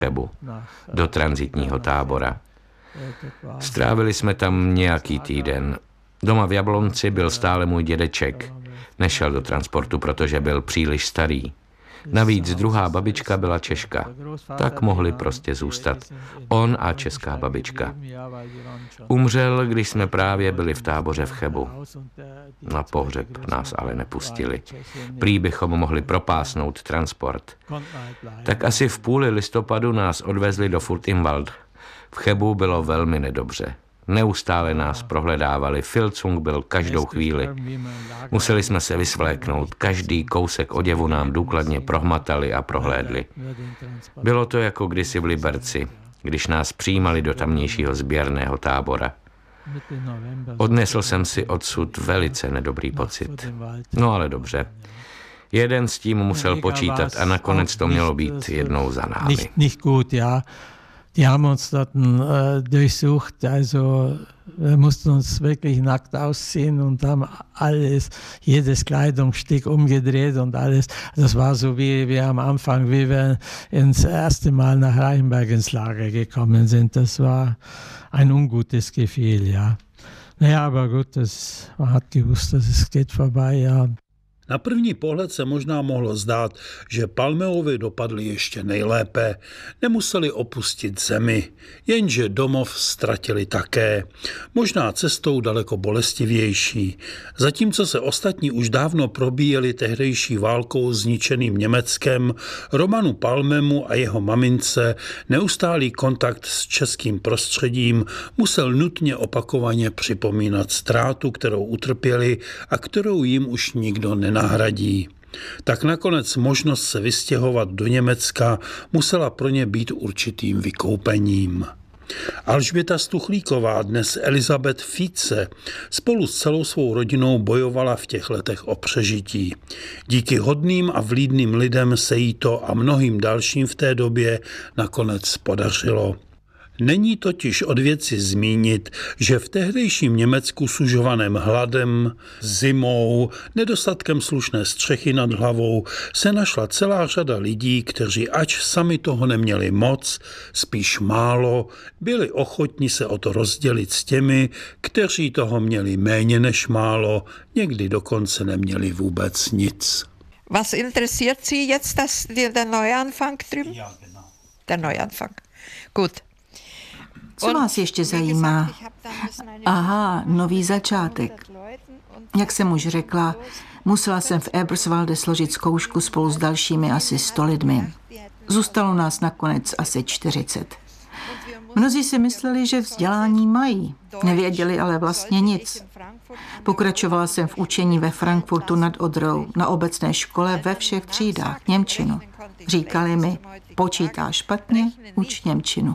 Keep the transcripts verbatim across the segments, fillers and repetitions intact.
Chebu, do tranzitního tábora. Strávili jsme tam nějaký týden. Doma v Jablonci byl stále můj dědeček. Nešel do transportu, protože byl příliš starý. Navíc druhá babička byla Češka. Tak mohli prostě zůstat. On a česká babička. Umřel, když jsme právě byli v táboře v Chebu. Na pohřeb nás ale nepustili. Prý bychom mohli propásnout transport. Tak asi v půli listopadu nás odvezli do Furt im Wald. V Chebu bylo velmi nedobře. Neustále nás prohledávali, Filcung byl každou chvíli. Museli jsme se vysvléknout, každý kousek oděvu nám důkladně prohmatali a prohlédli. Bylo to jako kdysi v Liberci, když nás přijímali do tamnějšího sběrného tábora. Odnesl jsem si odsud velice nedobrý pocit. No ale dobře. Jeden s tím musel počítat a nakonec to mělo být jednou za námi. Die haben uns dort äh, durchsucht, also wir mussten uns wirklich nackt ausziehen und haben alles, jedes Kleidungsstück umgedreht und alles. Das war so wie wir am Anfang, wie wir ins erste Mal nach Reichenberg ins Lager gekommen sind. Das war ein ungutes Gefühl, ja. Naja, aber gut, das, man hat gewusst, dass es geht vorbei, ja. Na první pohled se možná mohlo zdát, že Palmeovi dopadli ještě nejlépe. Nemuseli opustit zemi, jenže domov ztratili také. Možná cestou daleko bolestivější. Zatímco se ostatní už dávno probíjeli tehdejší válkou zničeným Německem, Romanu Palmemu a jeho mamince neustálý kontakt s českým prostředím musel nutně opakovaně připomínat ztrátu, kterou utrpěli a kterou jim už nikdo nenahradí. Nahradí. Tak nakonec možnost se vystěhovat do Německa musela pro ně být určitým vykoupením. Alžběta Stuchlíková, dnes Elizabeth Fice, spolu s celou svou rodinou bojovala v těch letech o přežití. Díky hodným a vlídným lidem se jí to a mnohým dalším v té době nakonec podařilo. Není totiž od věci zmínit, že v tehdejším Německu sužovaném hladem, zimou, nedostatkem slušné střechy nad hlavou se našla celá řada lidí, kteří ač sami toho neměli moc, spíš málo, byli ochotni se o to rozdělit s těmi, kteří toho měli méně než málo, někdy dokonce neměli vůbec nic. Was interessiert Sie jetzt das, der Neuanfang drüben? Ja, genau. Der Neuanfang. Gut. Co vás ještě zajímá? Aha, nový začátek. Jak jsem už řekla, musela jsem v Eberswalde složit zkoušku spolu s dalšími asi sto lidmi. Zůstalo nás nakonec asi čtyřicet. Mnozí si mysleli, že vzdělání mají, nevěděli ale vlastně nic. Pokračovala jsem v učení ve Frankfurtu nad Odrou, na obecné škole ve všech třídách němčinu. Říkali mi, počítáš špatně, uč němčinu.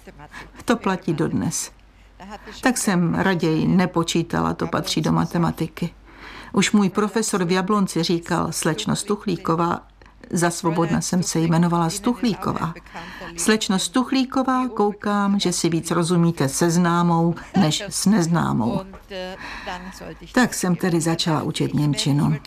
To platí dodnes. Tak jsem raději nepočítala, to patří do matematiky. Už můj profesor v Jablonci říkal, slečno Stuchlíková, za svobodna jsem se jmenovala Stuchlíková. Slečno Stuchlíková, koukám, že si víc rozumíte se známou, než s neznámou. Tak jsem tedy začala učit němčinu.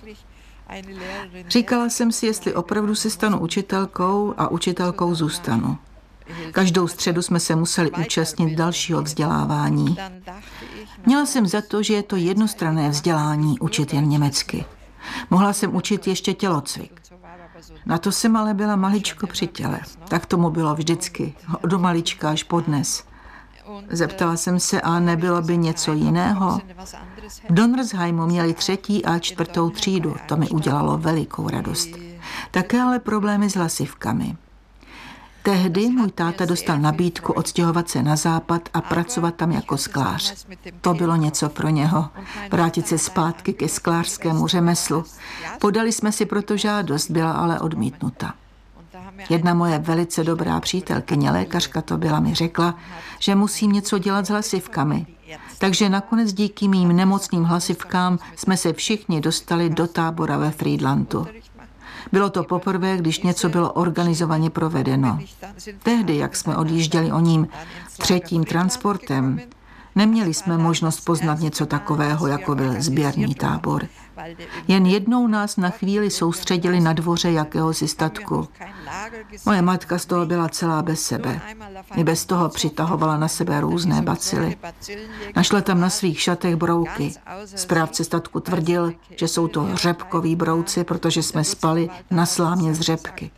Říkala jsem si, jestli opravdu se stanu učitelkou a učitelkou zůstanu. Každou středu jsme se museli účastnit dalšího vzdělávání. Měla jsem za to, že je to jednostranné vzdělání učit jen německy. Mohla jsem učit ještě tělocvik. Na to jsem ale byla maličko při těle. Tak tomu bylo vždycky, od malička až po dnes. Zeptala jsem se, a nebylo by něco jiného? V Donnersheimu měli třetí a čtvrtou třídu, to mi udělalo velikou radost. Také ale problémy s hlasivkami. Tehdy můj táta dostal nabídku odstěhovat se na západ a pracovat tam jako sklář. To bylo něco pro něho, vrátit se zpátky ke sklářskému řemeslu. Podali jsme si proto žádost, byla ale odmítnuta. Jedna moje velice dobrá přítelkyně, lékařka to byla, mi řekla, že musím něco dělat s hlasivkami. Takže nakonec díky mým nemocným hlasivkám jsme se všichni dostali do tábora ve Friedlandu. Bylo to poprvé, když něco bylo organizovaně provedeno. Tehdy, jak jsme odjížděli o ním třetím transportem, Neměli jsme možnost poznat něco takového, jako byl sběrný tábor. Jen jednou nás na chvíli soustředili na dvoře jakéhosi statku. Moje matka z toho byla celá bez sebe. I bez toho přitahovala na sebe různé bacily. Našla tam na svých šatech brouky. Správce statku tvrdil, že jsou to řepkoví brouci, protože jsme spali na slámě z řepky.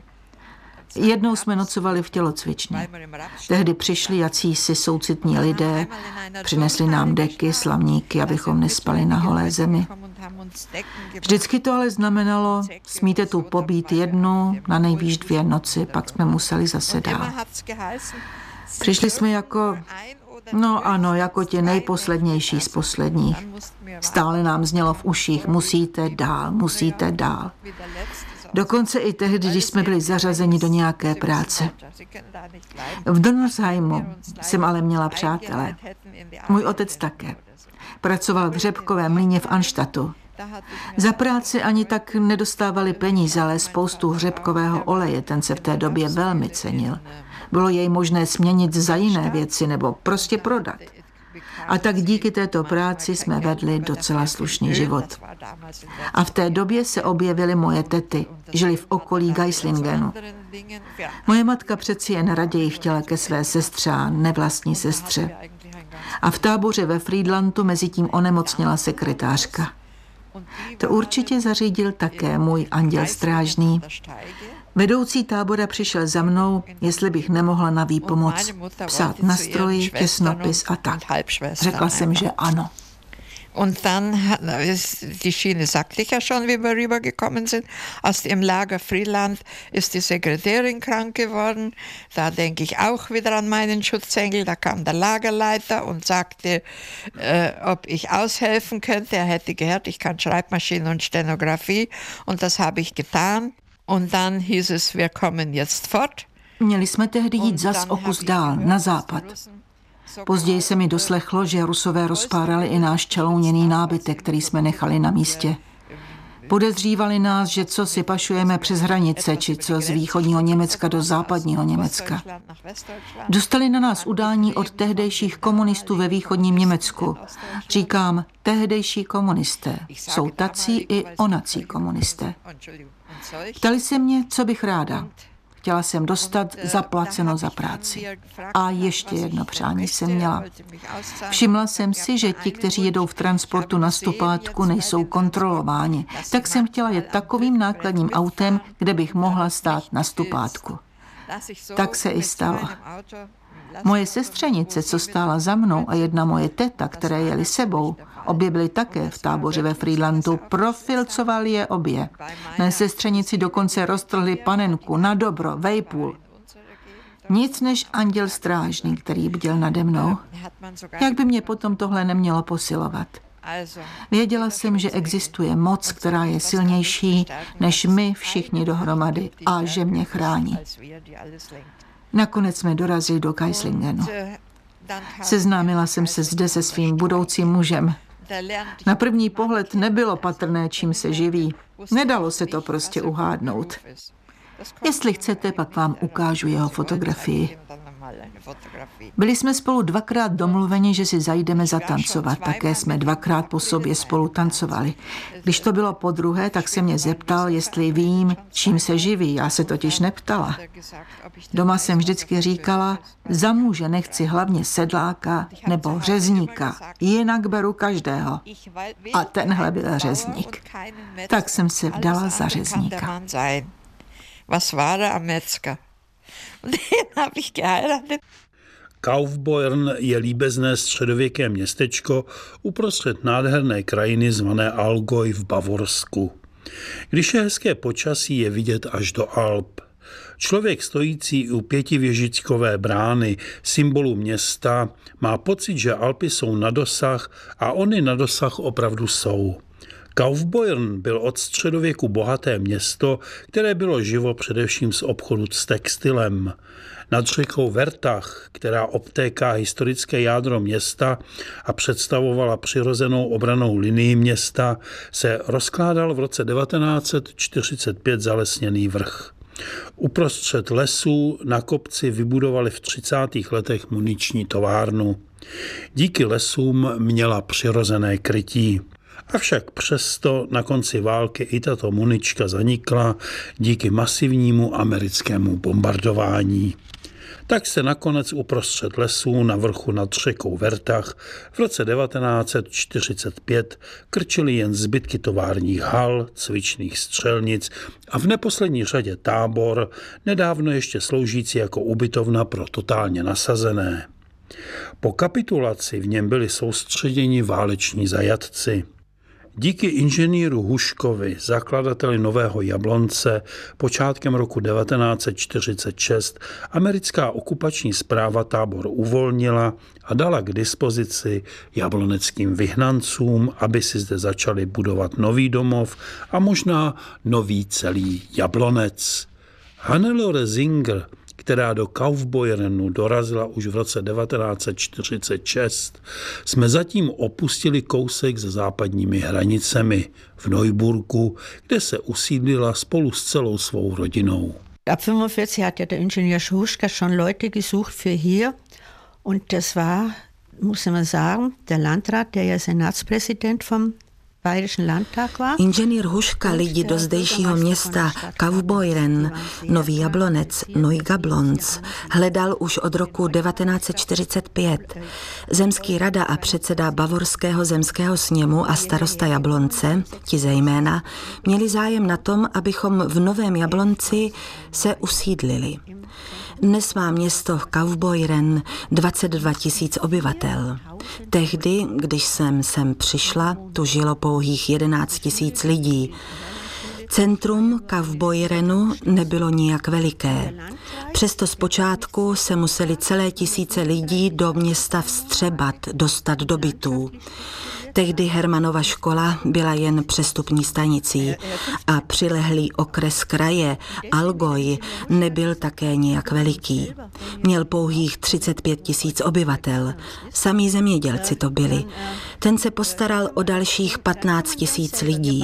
Jednou jsme nocovali v tělocvičně. Tehdy přišli jacísi soucitní lidé, přinesli nám deky, slamníky, abychom nespali na holé zemi. Vždycky to ale znamenalo, smíte tu pobít jednu, na nejvýš dvě noci, pak jsme museli zase dál. Přišli jsme jako, no ano, jako ti nejposlednější z posledních. Stále nám znělo v uších, musíte dál, musíte dál. Dokonce i tehdy, když jsme byli zařazeni do nějaké práce. V Donnersheimu jsem ale měla přátele. Můj otec také. Pracoval v řepkovém mlýně v Anštatu. Za práci ani tak nedostávali peníze, ale spoustu hřebkového oleje, ten se v té době velmi cenil. Bylo jej možné směnit za jiné věci nebo prostě prodat. A tak díky této práci jsme vedli docela slušný život. A v té době se objevily moje tety, žili v okolí Geislingenu. Moje matka přeci jen raději chtěla ke své sestře a nevlastní sestře. A v táboře ve Friedlandu mezi tím onemocněla sekretářka. To určitě zařídil také můj anděl strážný. Vedoucí tábora přišel za mnou, jestli bych nemohla na výpomoc psát na stroji, těsnopis a tak. Řekla jsem, že ano. Und dann, die Schiene sagte ich ja schon, wie wir rübergekommen sind, aus dem Lager Friedland ist die Sekretärin krank geworden. Da denke ich auch wieder an meinen Schutzengel. Da kam der Lagerleiter und sagte, äh, ob ich aushelfen könnte. Er hätte gehört, ich kann Schreibmaschine und Stenografie. Und das habe ich getan. Und dann hieß es, wir kommen jetzt fort. Měli jsme tehdy jít zas o kus dál, na západ. Později se mi doslechlo, že Rusové rozpárali i náš čelouněný nábytek, který jsme nechali na místě. Podezřívali nás, že co si pašujeme přes hranice, či co z východního Německa do západního Německa. Dostali na nás udání od tehdejších komunistů ve východním Německu. Říkám, tehdejší komunisté. Jsou tací i onací komunisté. Ptali se mě, co bych ráda. Chtěla jsem dostat zaplaceno za práci. A ještě jedno přání jsem měla. Všimla jsem si, že ti, kteří jedou v transportu na stopátku, nejsou kontrolováni. Tak jsem chtěla jet takovým nákladním autem, kde bych mohla stát na stopátku. Tak se i stalo. Moje sestřenice, co stála za mnou, a jedna moje teta, které jeli sebou, obě byly také v táboře ve Friedlandu, profilcovali je obě. Mé sestřenici dokonce roztrhli panenku na dobro, vejpůl. Nic než anděl strážný, který bděl nade mnou. Jak by mě potom tohle nemělo posilovat? Věděla jsem, že existuje moc, která je silnější než my všichni dohromady a že mě chrání. Nakonec jsme dorazili do Geislingenu. Seznámila jsem se zde se svým budoucím mužem. Na první pohled nebylo patrné, čím se živí. Nedalo se to prostě uhádnout. Jestli chcete, pak vám ukážu jeho fotografii. Byli jsme spolu dvakrát domluveni, že si zajdeme zatancovat. Také jsme dvakrát po sobě spolu tancovali. Když to bylo po druhé, tak se mě zeptal, jestli vím, čím se živí. Já se totiž neptala. Doma jsem vždycky říkala, za muže nechci hlavně sedláka nebo řezníka, jinak beru každého. A tenhle byl řezník. Tak jsem se vdala za řezníka. Was war der am Metzger? Und den habe ich geheiratet. Kaufbeuren je líbezné středověké městečko uprostřed nádherné krajiny zvané Allgäu v Bavorsku. Když je hezké počasí, je vidět až do Alp. Člověk stojící u pětivěžičkové brány, symbolu města, má pocit, že Alpy jsou na dosah a ony na dosah opravdu jsou. Kaufbeuren byl od středověku bohaté město, které bylo živo především z obchodu s textilem. Nad řekou Vertach, která obtéká historické jádro města a představovala přirozenou obrannou linii města, se rozkládal v roce devatenáct set čtyřicet pět zalesněný vrch. Uprostřed lesů na kopci vybudovali v třicátých letech muniční továrnu. Díky lesům měla přirozené krytí. Avšak přesto na konci války i tato munička zanikla díky masivnímu americkému bombardování. Tak se nakonec uprostřed lesů na vrchu nad řekou Vertach v roce devatenáct set čtyřicet pět krčily jen zbytky továrních hal, cvičných střelnic a v neposlední řadě tábor, nedávno ještě sloužící jako ubytovna pro totálně nasazené. Po kapitulaci v něm byli soustředěni váleční zajatci. Díky inženýru Huškovi, zakladateli Nového Jablonce, počátkem roku devatenáct set čtyřicet šest americká okupační správa tábor uvolnila a dala k dispozici jabloneckým vyhnancům, aby si zde začali budovat nový domov a možná nový celý Jablonec. Hannelore Singer, která do Kaufbeuerenu dorazila už v roce devatenáct set čtyřicet šest, jsme zatím opustili kousek za západními hranicemi v Neuburgu, kde se usídlila spolu s celou svou rodinou. Ab fünfundvierzig hat ja der Ingenieur Huschka schon Leute gesucht für hier und das war, muss man sagen, der Landrat, der ja Senatspräsident vom Inženýr Huška lidi do zdejšího města Kaufbeuren, Nový Jablonec, Neugablonz, hledal už od roku devatenáct set čtyřicet pět. Zemský rada a předseda Bavorského zemského sněmu a starosta Jablonce, ti zejména, měli zájem na tom, abychom v Novém Jablonci se usídlili. Dnes má město Kaufbeuren dvacet dva tisíc obyvatel. Tehdy, když jsem sem přišla, tu žilo pouhých jedenáct tisíc lidí. Centrum Kaufbeurenu nebylo nijak veliké. Přesto zpočátku se museli celé tisíce lidí do města vstřebat, dostat do bytů. Tehdy Hermanova škola byla jen přestupní stanicí a přilehlý okres kraje, Allgäu, nebyl také nijak veliký. Měl pouhých třicet pět tisíc obyvatel. Samí zemědělci to byli. Ten se postaral o dalších patnáct tisíc lidí.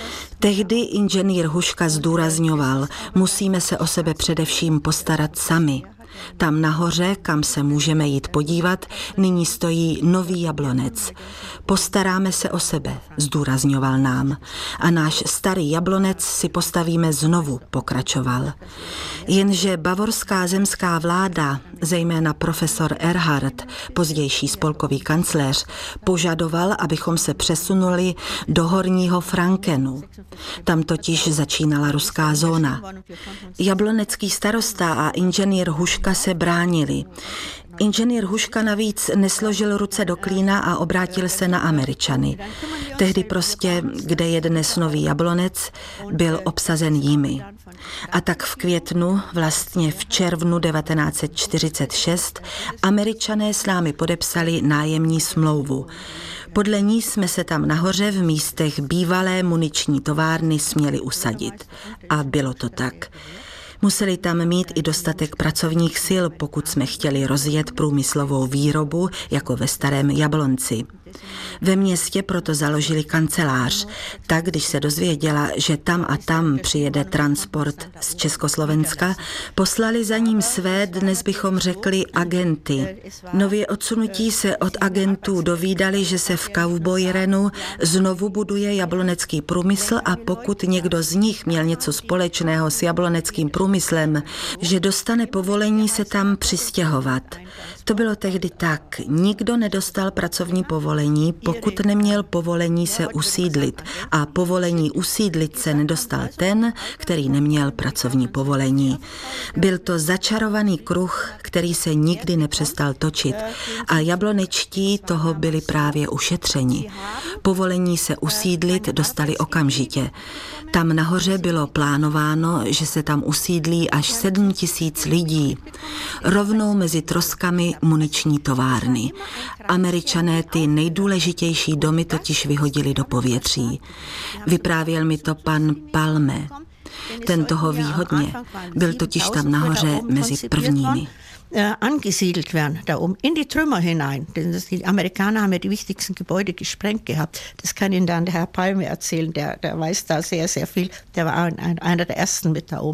Tehdy inženýr Huška zdůrazňoval, musíme se o sebe především postarat sami. Tam nahoře, kam se můžeme jít podívat, nyní stojí Nový Jablonec. Postaráme se o sebe, zdůrazňoval nám. A náš starý Jablonec si postavíme znovu, pokračoval. Jenže bavorská zemská vláda, zejména profesor Erhard, pozdější spolkový kancléř, požadoval, abychom se přesunuli do Horního Frankenu. Tam totiž začínala ruská zóna. Jablonecký starosta a inženýr Huška se bránili. Inženýr Huška navíc nesložil ruce do klína a obrátil se na Američany. Tehdy prostě, kde je dnes Nový Jablonec, byl obsazen jimi. A tak v květnu, vlastně v červnu devatenáct set čtyřicet šest, Američané s námi podepsali nájemní smlouvu. Podle ní jsme se tam nahoře v místech bývalé muniční továrny směli usadit. A bylo to tak. Museli tam mít i dostatek pracovních sil, pokud jsme chtěli rozjet průmyslovou výrobu, jako ve Starém Jablonci. Ve městě proto založili kancelář. Tak, když se dozvěděla, že tam a tam přijede transport z Československa, poslali za ním své, dnes bychom řekli, agenty. Nově odsunutí se od agentů dovídali, že se v Kaufbeurenu znovu buduje jablonecký průmysl a pokud někdo z nich měl něco společného s jabloneckým průmyslem, že dostane povolení se tam přistěhovat. To bylo tehdy tak. Nikdo nedostal pracovní povolení, pokud neměl povolení se usídlit. A povolení usídlit se nedostal ten, který neměl pracovní povolení. Byl to začarovaný kruh, který se nikdy nepřestal točit. A jablonečtí toho byli právě ušetřeni. Povolení se usídlit dostali okamžitě. Tam nahoře bylo plánováno, že se tam usídlí až sedm tisíc lidí. Rovnou mezi troskami muniční továrny. Američané ty nejdůležitější domy totiž vyhodili do povětří. Vyprávěl mi to pan Palme. Ten toho ví hodně. Byl totiž tam nahoře mezi prvními. angesiedelt werden, da oben in die Trümmer hinein. Denn die Amerikaner haben ja die wichtigsten Gebäude gesprengt gehabt. Das kann Ihnen dann der Herr Palme erzählen, der, der weiß da sehr, sehr viel. Der war ein, ein, einer der ersten mit da oben.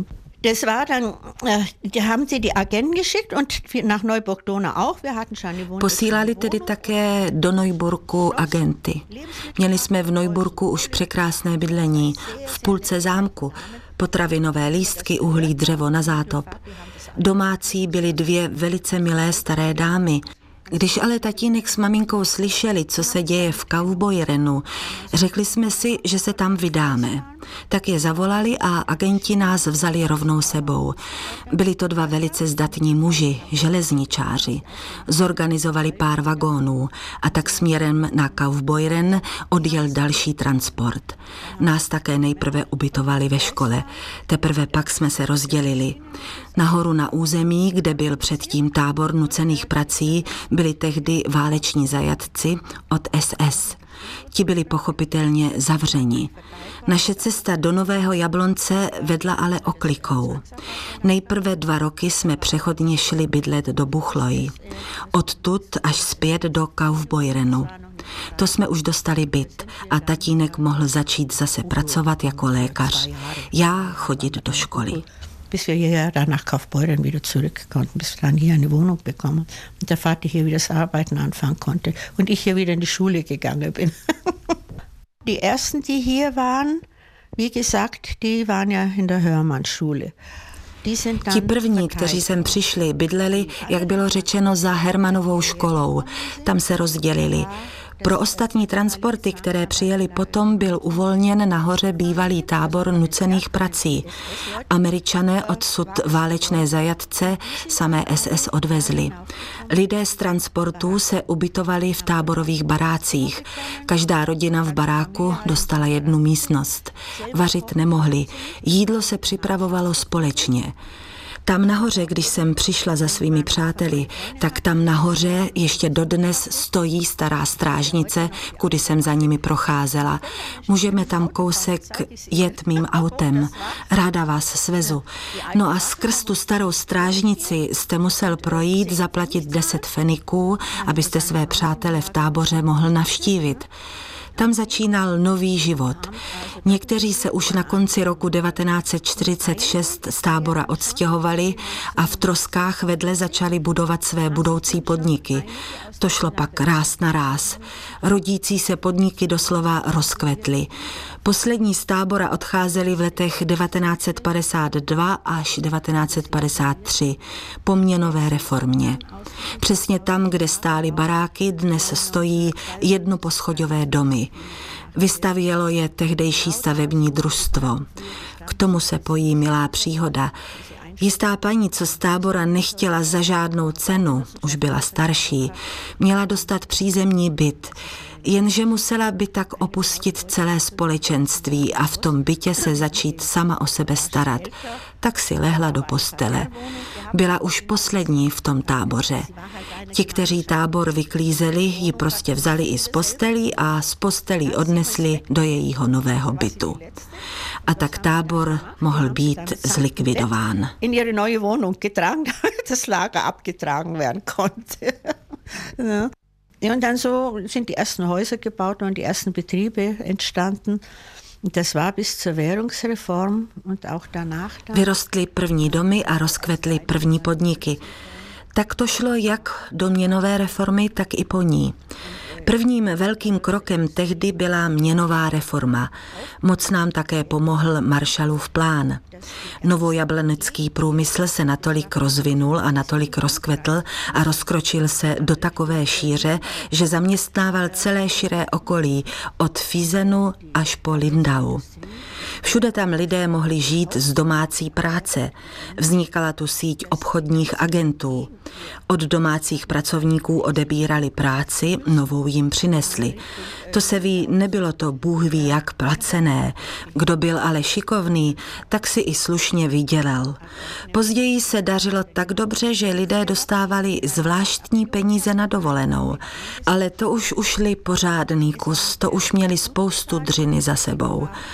Das war dann, die haben sie die Agenten geschickt und nach Neuburg-Donau auch. Wir hatten schon die Wohnung. Posílali tedy také do Neuburgu agenty. Měli jsme v Neuburgu už překrásné bydlení, v půlce zámku, potravinové lístky, uhlí, dřevo na zátop. Domácí byly dvě velice milé staré dámy. Když ale tatínek s maminkou slyšeli, co se děje v Kaufbeuerenu, řekli jsme si, že se tam vydáme. Tak je zavolali a agenti nás vzali rovnou sebou. Byli to dva velice zdatní muži, železničáři. Zorganizovali pár vagónů a tak směrem na Kaufbeuren odjel další transport. Nás také nejprve ubytovali ve škole, teprve pak jsme se rozdělili. Nahoru na území, kde byl předtím tábor nucených prací, byli tehdy váleční zajatci od S S. Ti byli pochopitelně zavřeni. Naše cesta do Nového Jablonce vedla ale oklikou. Nejprve dva roky jsme přechodně šli bydlet do Buchloji. Odtud až zpět do Kaufbeuerenu. To jsme už dostali byt a tatínek mohl začít zase pracovat jako lékař. Já chodit do školy. Bis wir hierher dann nach Kaufbeuren wieder zurück konnten, bis wir dann hier eine Wohnung bekommen und der Vater hier wieder das Arbeiten anfangen konnte und ich hier wieder in die Schule gegangen bin. Die ersten, die hier waren, wie gesagt, die waren ja in der Hörmann-Schule. Ti první, kteří sem přišli, bydleli, jak bylo řečeno, za Hermannovou školou. Tam se rozdělili. Pro ostatní transporty, které přijeli potom, byl uvolněn nahoře bývalý tábor nucených prací. Američané odsud válečné zajatce samé S S odvezli. Lidé z transportů se ubytovali v táborových barácích. Každá rodina v baráku dostala jednu místnost. Vařit nemohli. Jídlo se připravovalo společně. Tam nahoře, když jsem přišla za svými přáteli, tak tam nahoře ještě dodnes stojí stará strážnice, kudy jsem za nimi procházela. Můžeme tam kousek jet mým autem. Ráda vás svezu. No a skrz tu starou strážnici jste musel projít, zaplatit deset feniků, abyste své přátele v táboře mohl navštívit. Tam začínal nový život. Někteří se už na konci roku devatenáct set čtyřicet šest z tábora odstěhovali a v troskách vedle začali budovat své budoucí podniky. To šlo pak ráz na ráz. Rodící se podniky doslova rozkvetly. Poslední z tábora odcházeli v letech devatenáct set padesát dva až devatenáct set padesát tři po měnové reformě. Přesně tam, kde stály baráky, dnes stojí jednoposchodové domy. Vystavělo je tehdejší stavební družstvo. K tomu se pojí milá příhoda. Jistá paní, co z tábora nechtěla za žádnou cenu, už byla starší, měla dostat přízemní byt, jenže musela by tak opustit celé společenství a v tom bytě se začít sama o sebe starat. Tak si lehla do postele. Byla už poslední v tom táboře. Ti, kteří tábor vyklízeli, ji prostě vzali i z postelí a z postelí odnesli do jejího nového bytu. A tak tábor mohl být zlikvidován. In ihre neue Wohnung getragen, das Lager abgetragen werden konnte. Ja, und dann so sind die ersten Häuser gebaut und die ersten Betriebe entstanden. Das war bis zur Währungsreform und auch danach. Vyrostly první domy a rozkvetly první podniky. Tak to šlo jak do měnové reformy, tak i po ní. Prvním velkým krokem tehdy byla měnová reforma. Moc nám také pomohl Marshallův plán. Novojablonecký průmysl se natolik rozvinul a natolik rozkvetl a rozkročil se do takové šíře, že zaměstnával celé širé okolí od Fizenu až po Lindau. Všude tam lidé mohli žít z domácí práce. Vznikala tu síť obchodních agentů. Od domácích pracovníků odebírali práci, novou jim přinesli. To se ví, nebylo to Bůh ví jak placené. Kdo byl ale šikovný, tak si i slušně vydělal. Později se dařilo tak dobře, že lidé dostávali zvláštní peníze na dovolenou. Ale to už ušli pořádný kus, to už měli spoustu dřiny za sebou.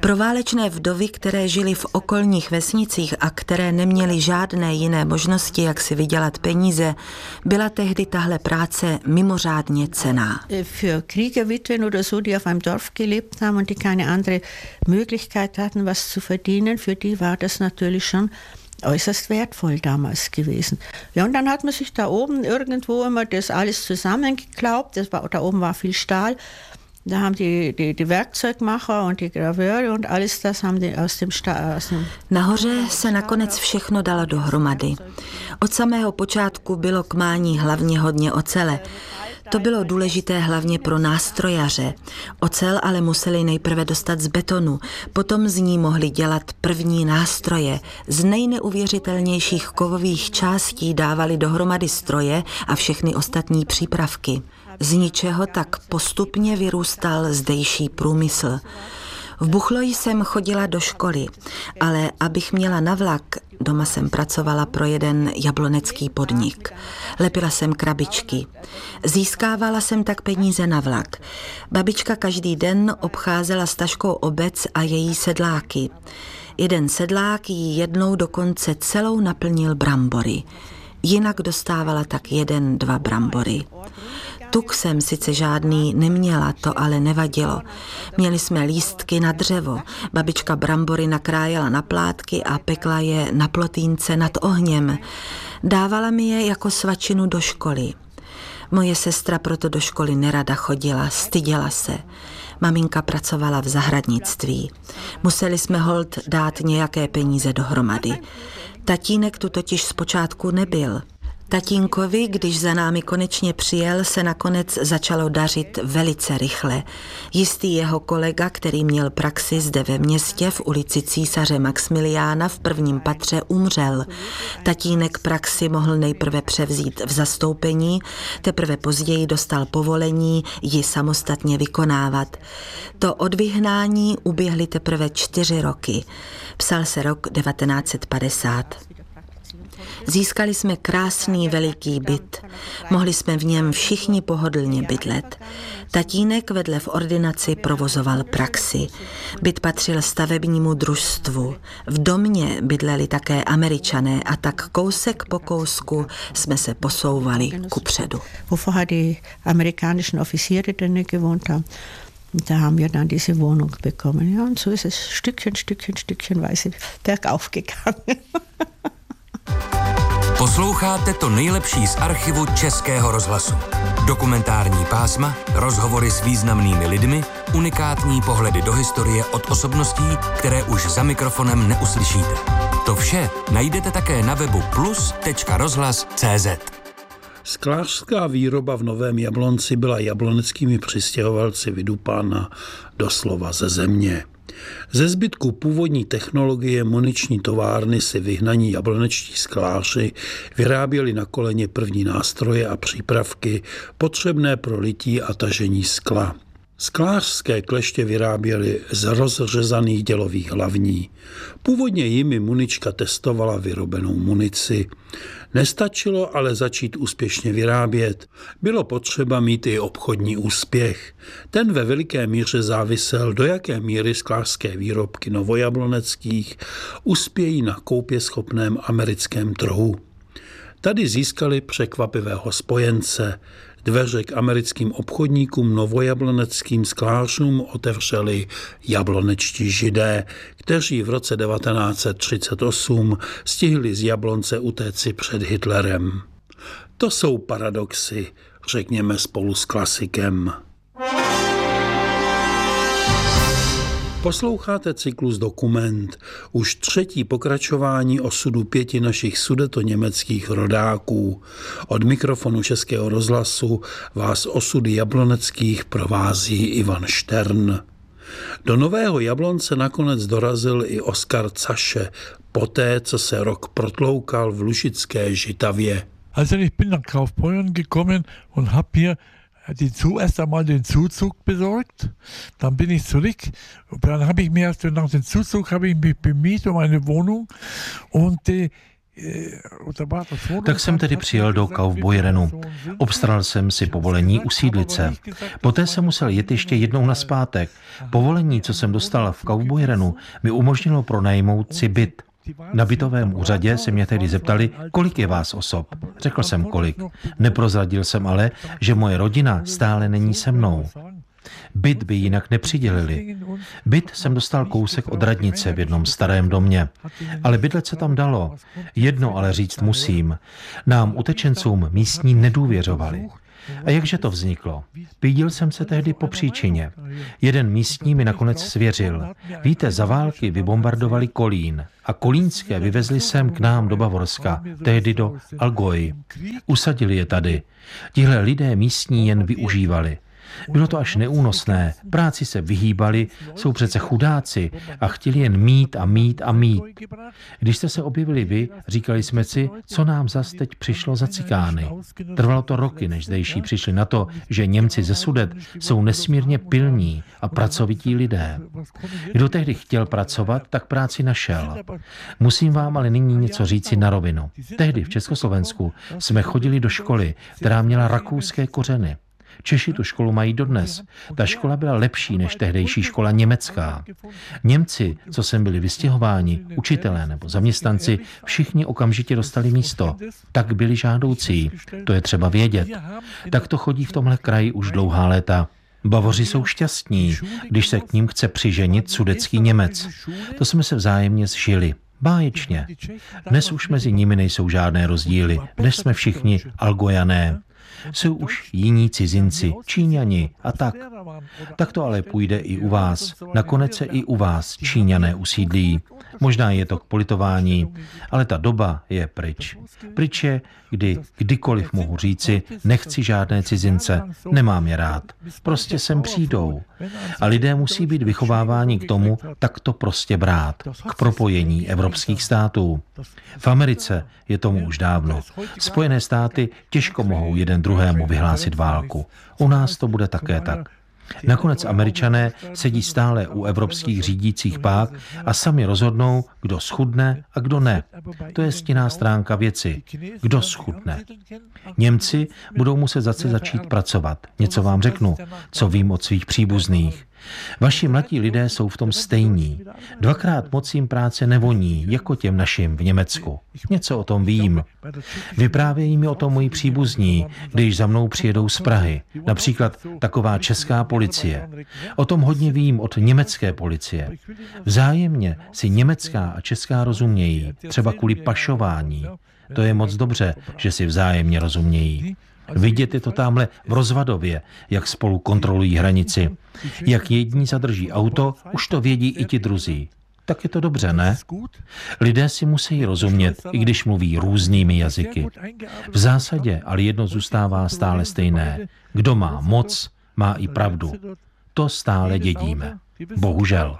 Pro válečné vdovy, které žily v okolních vesnicích a které neměly žádné jiné možnosti, jak si vydělat peníze, byla tehdy tahle práce mimořádně cenná. Für Kriegerwitwen oder so, die auf einem Dorf gelebt haben und die keine andere Möglichkeit hatten, was zu verdienen, für die war das natürlich schon äußerst wertvoll damals gewesen. Ja, und dann hat man sich da oben irgendwo immer das alles zusammengeklaubt. Das war, da oben war viel Stahl. Da haben die, die, die Werkzeugmacher und die Graveure und alles das haben die aus dem Stahl. Aus dem Nahoře se nakonec všechno dalo dohromady. Od samého počátku bylo k mání hlavně hodně ocele. To bylo důležité hlavně pro nástrojaře. Ocel ale museli nejprve dostat z betonu, potom z ní mohli dělat první nástroje. Z nejneuvěřitelnějších kovových částí dávali dohromady stroje a všechny ostatní přípravky. Z ničeho tak postupně vyrůstal zdejší průmysl. V Buchloji jsem chodila do školy, ale abych měla na vlak, doma jsem pracovala pro jeden jablonecký podnik. Lepila jsem krabičky. Získávala jsem tak peníze na vlak. Babička každý den obcházela s taškou obec a její sedláky. Jeden sedlák jí jednou dokonce celou naplnil brambory. Jinak dostávala tak jeden, dva brambory. Tuk jsem sice žádný neměla, to ale nevadilo. Měli jsme lístky na dřevo. Babička brambory nakrájela na plátky a pekla je na plotínce nad ohněm. Dávala mi je jako svačinu do školy. Moje sestra proto do školy nerada chodila, styděla se. Maminka pracovala v zahradnictví. Museli jsme holt dát nějaké peníze dohromady. Tatínek tu totiž zpočátku nebyl. Tatínkovi, když za námi konečně přijel, se nakonec začalo dařit velice rychle. Jistý jeho kolega, který měl praxi zde ve městě v ulici Císaře Maxmiliána v prvním patře, umřel. Tatínek praxi mohl nejprve převzít v zastoupení, teprve později dostal povolení ji samostatně vykonávat. To od vyhnání uběhly teprve čtyři roky. Psal se rok devatenáct set padesát. Získali jsme krásný veliký byt. Mohli jsme v něm všichni pohodlně bydlet. Tatínek vedle v ordinaci provozoval praxi. Byt patřil stavebnímu družstvu. V domě bydleli také Američané a tak kousek po kousku jsme se posouvali kupředu. Wovor die amerikanischen Offiziere denn gewohnt haben. Da haben wir dann diese Wohnung bekommen. Ja, und so ist es Stückchen, Stückchen, Stückchenweise bergauf gegangen. Posloucháte to nejlepší z archivu Českého rozhlasu. Dokumentární pásma, rozhovory s významnými lidmi, unikátní pohledy do historie od osobností, které už za mikrofonem neuslyšíte. To vše najdete také na webu plus tečka rozhlas tečka cé zet. Sklářská výroba v Novém Jablonci byla jabloneckými přistěhovalci vydupána doslova ze země. Ze zbytku původní technologie muniční továrny si vyhnaní jablonečtí skláři vyráběli na koleně první nástroje a přípravky potřebné pro lití a tažení skla. Sklářské kleště vyráběli z rozřezaných dělových hlavní. Původně jimi munička testovala vyrobenou munici. Nestačilo ale začít úspěšně vyrábět. Bylo potřeba mít i obchodní úspěch. Ten ve veliké míře závisel, do jaké míry sklářské výrobky novojabloneckých uspějí na koupěschopném americkém trhu. Tady získali překvapivého spojence. Dveře k americkým obchodníkům novojabloneckým sklářům otevřeli jablonečtí Židé, kteří v roce devatenáct set třicet osm stihli z Jablonce utéci před Hitlerem. To jsou paradoxy, řekněme spolu s klasikem. Posloucháte cyklus Dokument, už třetí pokračování osudu pěti našich sudetoněmeckých rodáků. Od mikrofonu Českého rozhlasu vás osudy jabloneckých provází Ivan Štern. Do Nového Jablonce nakonec dorazil i Oskar Zaše, poté, co se rok protloukal v Lužické Žitavě. Also ich bin nach Kaufbeuren gekommen und habe hier die, zuerst einmal den Zuzug besorgt, dann bin ich zurück, dann habe ich mir erst nach dem Zuzug habe ich mich bemüht um eine Wohnung und äh, Tak jsem tedy přijel do Kaufbeuerenu. Obstaral jsem si povolení usídlit se. Poté jsem musel jet ještě jednou nazpátek. Povolení, co jsem dostal v Kaufbeuerenu, mi umožnilo pronajmout si byt. Na bytovém úřadě se mě tehdy zeptali, kolik je vás osob. Řekl jsem kolik. Neprozradil jsem ale, že moje rodina stále není se mnou. Byt by jinak nepřidělili. Byt jsem dostal kousek od radnice v jednom starém domě. Ale bydlet se tam dalo. Jedno ale říct musím. Nám utečencům místní nedůvěřovali. A jakže to vzniklo? Pídil jsem se tehdy po příčině. Jeden místní mi nakonec svěřil. Víte, za války vybombardovali Kolín a kolínské vyvezli sem k nám do Bavorska, tehdy do Allgäu. Usadili je tady. Tihle lidé místní jen využívali. Bylo to až neúnosné, práci se vyhýbali, jsou přece chudáci a chtěli jen mít a mít a mít. Když jste se objevili vy, říkali jsme si, co nám zas teď přišlo za cikány. Trvalo to roky, než zdejší přišli na to, že Němci ze Sudet jsou nesmírně pilní a pracovití lidé. Kdo tehdy chtěl pracovat, tak práci našel. Musím vám ale nyní něco říci na rovinu. Tehdy v Československu jsme chodili do školy, která měla rakouské kořeny. Češi tu školu mají dodnes. Ta škola byla lepší než tehdejší škola německá. Němci, co sem byli vystěhováni, učitelé nebo zaměstnanci, všichni okamžitě dostali místo. Tak byli žádoucí. To je třeba vědět. Tak to chodí v tomhle kraji už dlouhá léta. Bavoři jsou šťastní, když se k ním chce přiženit sudetský Němec. To jsme se vzájemně zžili. Báječně. Dnes už mezi nimi nejsou žádné rozdíly. Dnes jsme všichni Algojané. Jsou už jiní cizinci, Číňani a tak. Tak to ale půjde i u vás. Nakonec se i u vás Číňané usídlí. Možná je to k politování, ale ta doba je pryč. Pryč je, kdy kdykoliv mohu říci, nechci žádné cizince, nemám je rád. Prostě sem přijdou. A lidé musí být vychováváni k tomu, tak to prostě brát. K propojení evropských států. V Americe je tomu už dávno. Spojené státy těžko mohou jeden druhému vyhlásit válku. U nás to bude také tak. Nakonec Američané sedí stále u evropských řídících pák a sami rozhodnou, kdo schudne a kdo ne. To je stinná stránka věci. Kdo schudne. Němci budou muset zase začít pracovat. Něco vám řeknu, co vím od svých příbuzných. Vaši mladí lidé jsou v tom stejní. Dvakrát moc jim práce nevoní, jako těm našim v Německu. Něco o tom vím. Vyprávějí mi o tom moji příbuzní, když za mnou přijedou z Prahy. Například taková česká policie. O tom hodně vím od německé policie. Vzájemně si německá a česká rozumějí, třeba kvůli pašování. To je moc dobře, že si vzájemně rozumějí. Vidět je to tamhle v Rozvadově, jak spolu kontrolují hranici. Jak jedni zadrží auto, už to vědí i ti druzí. Tak je to dobře, ne? Lidé si musí rozumět, i když mluví různými jazyky. V zásadě ale jedno zůstává stále stejné. Kdo má moc, má i pravdu. To stále dědíme. Bohužel.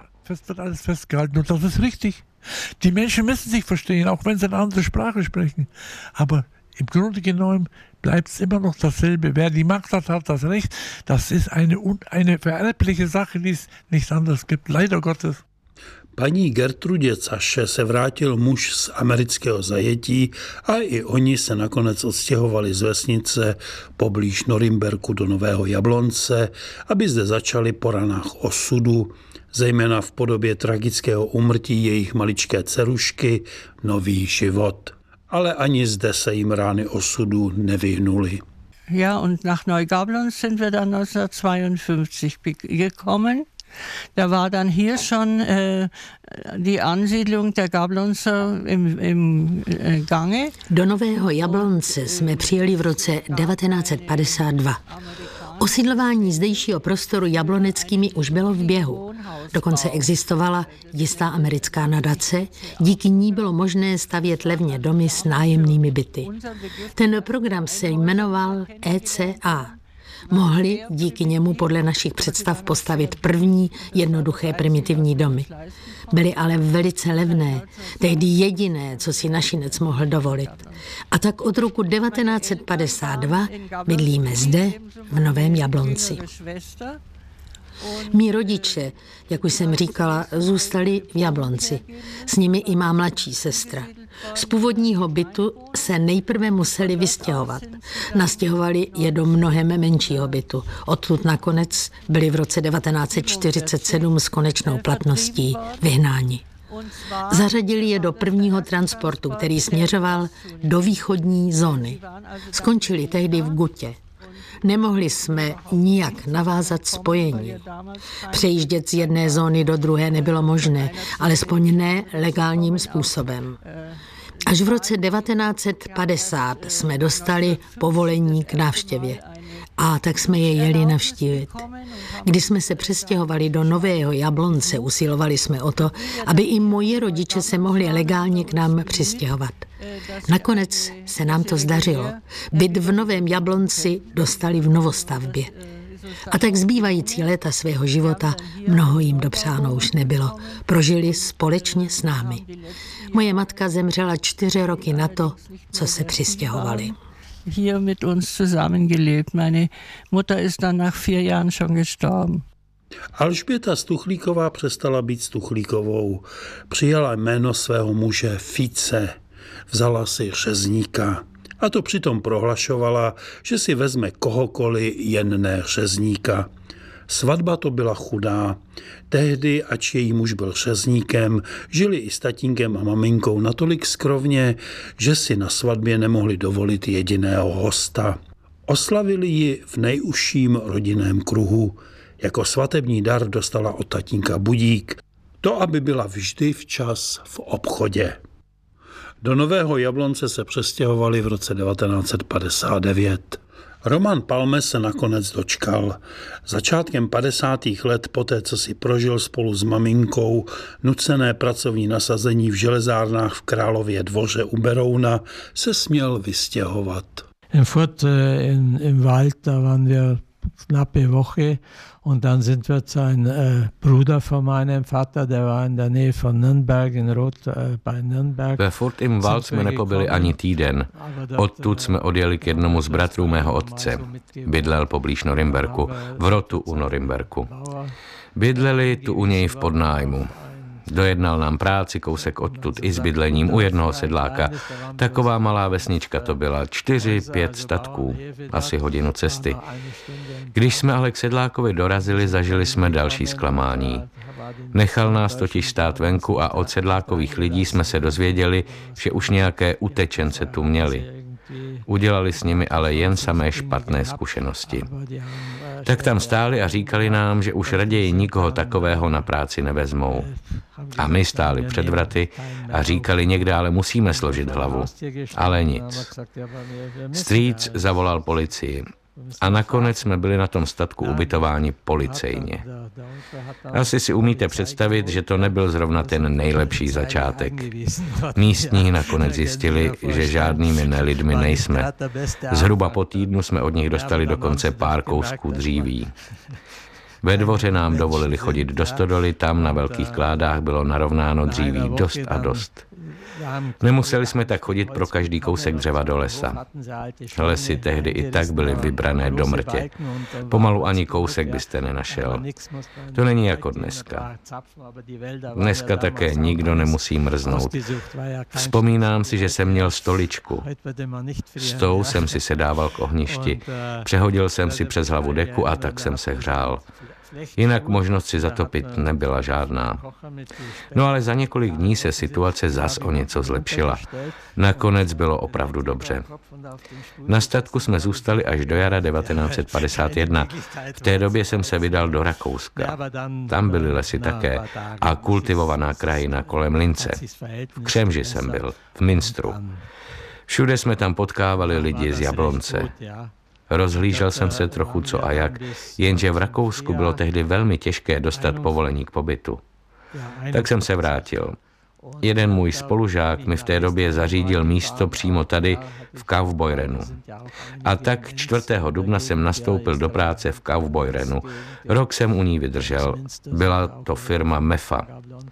Die Menschen müssen sich verstehen, auch wenn sie eine andere Sprache sprechen. Aber im Grunde genommen bleibt es immer noch dasselbe. Wer die Macht hat, hat das Recht. Das ist eine, eine vererbliche Sache, die es nicht anders gibt. Leider Gottes. Paní Gertrudě Caše se vrátil muž z amerického zajetí a i oni se nakonec odstěhovali z vesnice poblíž Norimberku do Nového Jablonce, aby zde začali po ranách osudu, zejména v podobě tragického úmrtí jejich maličké dcerušky, nový život. Ale ani zde se jim rány osudu nevyhnuly. Ja, und nach Neugablonz sind wir dann neunzehnhundertzweiundfünfzig gekommen. Da war dann hier schon äh, die Ansiedlung der Gablonzer im, im äh, Gange. Do Nového Jablonce jsme přijeli v roce devatenáct set padesát dva. Osídlování zdejšího prostoru jabloneckými už bylo v běhu. Dokonce existovala jistá americká nadace, díky ní bylo možné stavět levně domy s nájemnými byty. Ten program se jmenoval E C A. Mohli díky němu podle našich představ postavit první jednoduché primitivní domy. Byly ale velice levné, tehdy jediné, co si našinec mohl dovolit. A tak od roku devatenáct set padesát dva bydlíme zde, v Novém Jablonci. Mí rodiče, jak už jsem říkala, zůstali v Jablonci. S nimi i má mladší sestra. Z původního bytu se nejprve museli vystěhovat. Nastěhovali je do mnohem menšího bytu. Odtud nakonec byli v roce devatenáct set čtyřicet sedm s konečnou platností vyhnáni. Zařadili je do prvního transportu, který směřoval do východní zóny. Skončili tehdy v Gutě. Nemohli jsme nijak navázat spojení. Přejíždět z jedné zóny do druhé nebylo možné, alespoň ne legálním způsobem. Až v roce devatenáct set padesát jsme dostali povolení k návštěvě. A tak jsme je jeli navštívit. Když jsme se přestěhovali do Nového Jablonce, usilovali jsme o to, aby i moji rodiče se mohli legálně k nám přistěhovat. Nakonec se nám to zdařilo. Byt v Novém Jablonci dostali v novostavbě. A tak zbývající léta svého života mnoho jim dopřáno už nebylo. Prožili společně s námi. Moje matka zemřela čtyři roky na to, co se přistěhovali. Hier mit uns zusammengelebt. Meine Mutter ist dann nach vier Jahren schon gestorben. Alžběta Stuchlíková přestala být Stuchlíkovou. Přijala jméno svého muže Fice. Vzala si řezníka. A to přitom prohlašovala, že si vezme kohokoliv, jen ne řezníka. Svatba to byla chudá. Tehdy, ač její muž byl řezníkem, žili i s tatínkem a maminkou natolik skrovně, že si na svatbě nemohli dovolit jediného hosta. Oslavili ji v nejužším rodinném kruhu. Jako svatební dar dostala od tatínka budík. To, aby byla vždy včas v obchodě. Do Nového Jablonce se přestěhovali v roce devatenáct set padesát devět. Roman Palme se nakonec dočkal. Začátkem padesátých let poté, co si prožil spolu s maminkou nucené pracovní nasazení v železárnách v Králově Dvoře u Berouna, se směl vystěhovat. In Furt in, im Wald, da waren wir knappe Woche und dann sind wir zu einem äh, Bruder von meinem Vater, der war in der Nähe von Nürnberg, in Roth äh, bei Nürnberg. Ve Furt im Wald jsme nepobyli ani týden. Odtud jsme odjeli k jednomu z bratrů mého otce. Bydlel poblíž Norimberku, v Rotu u Norimberku. Bydleli tu u něj v podnájmu. Dojednal nám práci kousek odtud i s bydlením u jednoho sedláka. Taková malá vesnička to byla, čtyři, pět statků, asi hodinu cesty. Když jsme ale k sedlákovi dorazili, zažili jsme další zklamání. Nechal nás totiž stát venku a od sedlákových lidí jsme se dozvěděli, že už nějaké utečence tu měli. Udělali s nimi ale jen samé špatné zkušenosti. Tak tam stáli a říkali nám, že už raději nikoho takového na práci nevezmou. A my stáli před vraty a říkali, někde ale musíme složit hlavu. Ale nic. Strýc zavolal policii. A nakonec jsme byli na tom statku ubytováni policejně. Asi si umíte představit, že to nebyl zrovna ten nejlepší začátek. Místní nakonec zjistili, že žádnými nelidmi nejsme. Zhruba po týdnu jsme od nich dostali dokonce pár kousků dříví. Ve dvoře nám dovolili chodit do stodoly, tam na velkých kládách bylo narovnáno dříví dost a dost. Nemuseli jsme tak chodit pro každý kousek dřeva do lesa. Lesy tehdy i tak byly vybrané do mrtě. Pomalu ani kousek byste nenašel. To není jako dneska. Dneska také nikdo nemusí mrznout. Vzpomínám si, že jsem měl stoličku. S tou jsem si sedával k ohništi. Přehodil jsem si přes hlavu deku a tak jsem se hřál. Jinak možnost si zatopit nebyla žádná. No ale za několik dní se situace zas o něco zlepšila. Nakonec bylo opravdu dobře. Na statku jsme zůstali až do jara devatenáct set padesát jedna. V té době jsem se vydal do Rakouska. Tam byly lesy také a kultivovaná krajina kolem Lince. V Křemži jsem byl, v Münstru. Všude jsme tam potkávali lidi z Jablonce. Rozhlížel jsem se trochu co a jak, jenže v Rakousku bylo tehdy velmi těžké dostat povolení k pobytu. Tak jsem se vrátil. Jeden můj spolužák mi v té době zařídil místo přímo tady v Kaufbeurenu. A tak čtvrtého dubna jsem nastoupil do práce v Kaufbeurenu. Rok jsem u ní vydržel. Byla to firma Mefa.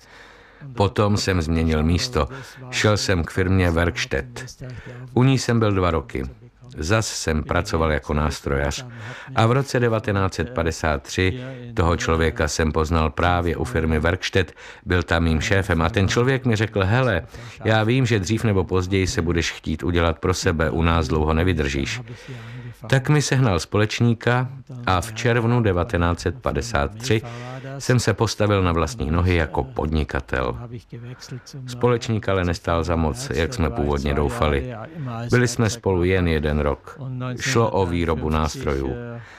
Potom jsem změnil místo. Šel jsem k firmě Werkstedt. U ní jsem byl dva roky. Zas jsem pracoval jako nástrojař a v roce devatenáct set padesát tři toho člověka jsem poznal právě u firmy Werkstedt, byl tam mým šéfem a ten člověk mi řekl, hele, já vím, že dřív nebo později se budeš chtít udělat pro sebe, u nás dlouho nevydržíš. Tak mi sehnal společníka a v červnu devatenáct set padesát tři jsem se postavil na vlastní nohy jako podnikatel. Společník ale nestál za moc, jak jsme původně doufali. Byli jsme spolu jen jeden rok. Šlo o výrobu nástrojů.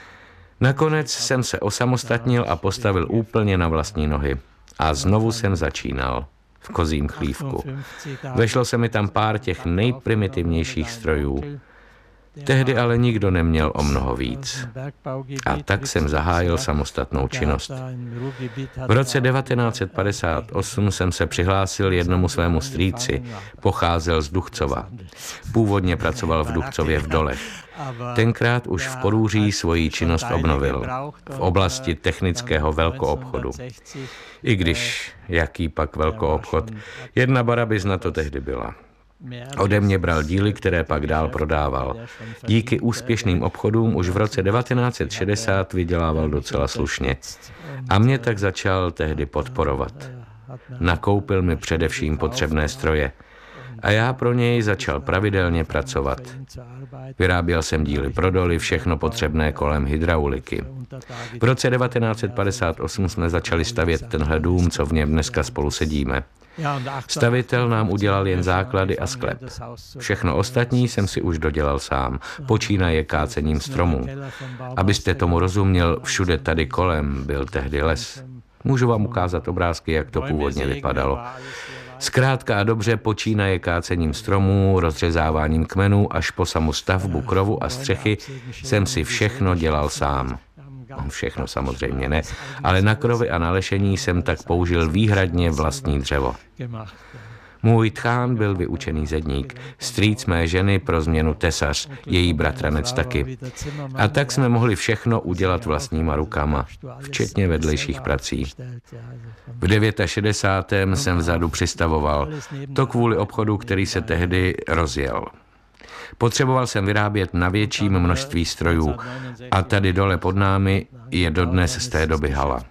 Nakonec jsem se osamostatnil a postavil úplně na vlastní nohy. A znovu jsem začínal v kozím chlívku. Vešlo se mi tam pár těch nejprimitivnějších strojů. Tehdy ale nikdo neměl o mnoho víc. A tak jsem zahájil samostatnou činnost. V roce devatenáct set padesát osm jsem se přihlásil jednomu svému strýci, pocházel z Duchcova. Původně pracoval v Duchcově v dolech. Tenkrát už v Porúří svoji činnost obnovil v oblasti technického velkoobchodu. I když, jaký pak velkoobchod, jedna barabizna to tehdy byla. Ode mě bral díly, které pak dál prodával. Díky úspěšným obchodům už v roce devatenáct set šedesát vydělával docela slušně. A mě tak začal tehdy podporovat. Nakoupil mi především potřebné stroje. A já pro něj začal pravidelně pracovat. Vyráběl jsem díly pro doly, všechno potřebné kolem hydrauliky. V roce devatenáct set padesát osm jsme začali stavět tenhle dům, co v něm dneska spolu sedíme. Stavitel nám udělal jen základy a sklep. Všechno ostatní jsem si už dodělal sám, počínaje kácením stromů. Abyste tomu rozuměl, všude tady kolem byl tehdy les. Můžu vám ukázat obrázky, jak to původně vypadalo. Zkrátka a dobře počínaje kácením stromů, rozřezáváním kmenů až po samu stavbu krovu a střechy jsem si všechno dělal sám. Všechno samozřejmě ne, ale na krovy a na lešení jsem tak použil výhradně vlastní dřevo. Můj tchán byl vyučený zedník, strýc mé ženy pro změnu tesař, její bratranec taky. A tak jsme mohli všechno udělat vlastníma rukama, včetně vedlejších prací. V šedesátém devátém jsem vzadu přistavoval, to kvůli obchodu, který se tehdy rozjel. Potřeboval jsem vyrábět na větším množství strojů a tady dole pod námi je dodnes z té doby hala.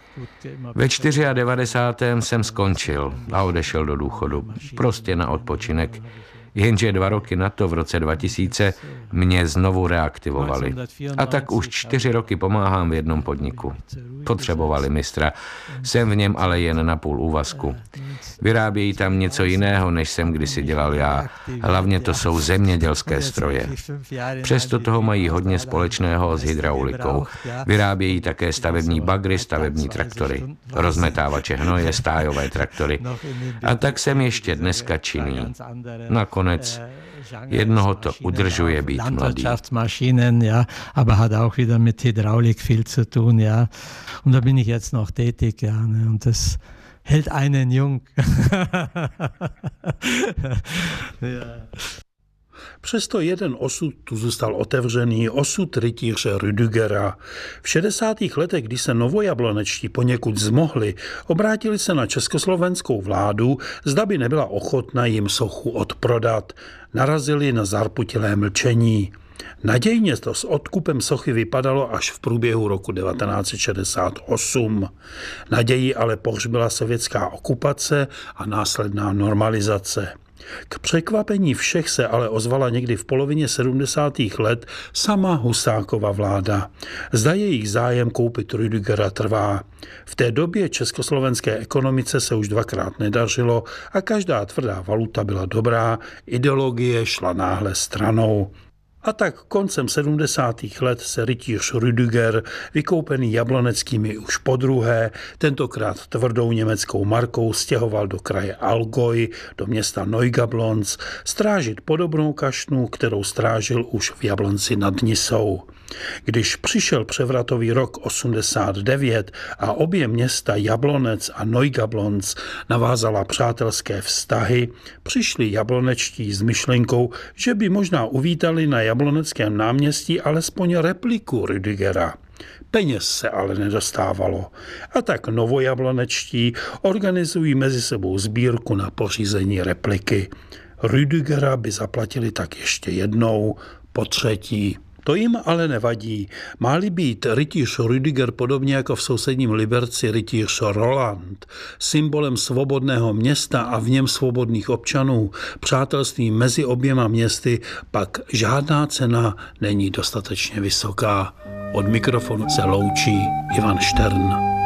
Ve devadesátém čtvrtém jsem skončil a odešel do důchodu, prostě na odpočinek, jenže dva roky na to v roce dva tisíce mě znovu reaktivovali. A tak už čtyři roky pomáhám v jednom podniku. Potřebovali mistra, jsem v něm ale jen na půl úvazku. Vyrábějí tam něco jiného, než jsem kdysi dělal já. Hlavně to jsou zemědělské stroje. Přesto toho mají hodně společného s hydraulikou. Vyrábějí také stavební bagry, stavební traktory, rozmetávače hnoje, stájové traktory. A tak jsem ještě dneska činný. Nakonec jednoho to udržuje být mladý. Landwirtschaftsmaschinen, ja, aber hat auch wieder mit Hydraulik viel zu tun, ja. Und da bin ich jetzt noch tätig, ja, ne, und das hält einen jung. Ja. Přesto jeden osud tu zůstal otevřený, osud rytíře Rüdigera. V šedesátých letech, kdy se novojablonečtí poněkud zmohli, obrátili se na československou vládu, zda by nebyla ochotna jim sochu odprodat. Narazili na zarputilé mlčení. Nadějně to s odkupem sochy vypadalo až v průběhu roku devatenáct set šedesát osm. Naději ale pohřbila sovětská okupace a následná normalizace. K překvapení všech se ale ozvala někdy v polovině sedmdesátých let sama Husákova vláda. Zda jejich zájem koupit Rüdigera trvá. V té době československé ekonomice se už dvakrát nedařilo a každá tvrdá valuta byla dobrá, ideologie šla náhle stranou. A tak koncem sedmdesátých let se rytíř Rüdiger, vykoupený Jabloneckými už podruhé, tentokrát tvrdou německou markou, stěhoval do kraje Allgäu, do města Neugablonz, strážit podobnou kašnu, kterou strážil už v Jablonci nad Nisou. Když přišel převratový rok osmdesát devět a obě města Jablonec a Neugablonz navázala přátelské vztahy, přišli jablonečtí s myšlenkou, že by možná uvítali na Jabloneckém náměstí alespoň repliku Rüdigera. Peněz se ale nedostávalo. A tak novojablonečtí organizují mezi sebou sbírku na pořízení repliky. Rüdigera by zaplatili tak ještě jednou po třetí. To jim ale nevadí. Má-li být rytíř Rüdiger podobně jako v sousedním Liberci rytíř Roland, symbolem svobodného města a v něm svobodných občanů, přátelství mezi oběma městy, pak žádná cena není dostatečně vysoká. Od mikrofonu se loučí Ivan Štern.